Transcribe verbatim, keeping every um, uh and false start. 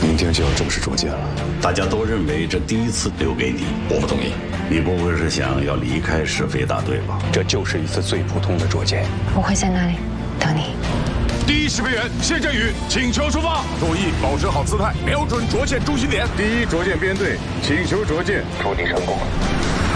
明天就要正式捉奸了。 大家都认为这第一次留给你， 我不同意。 你不会是想要离开是非大队吧？ 这就是一次最普通的捉奸。 我会在那里等你。 第一识别员谢振宇，请求出发。注意保持好姿态，瞄准着箭中心点。 第一着箭编队，请求着箭， 注定成功。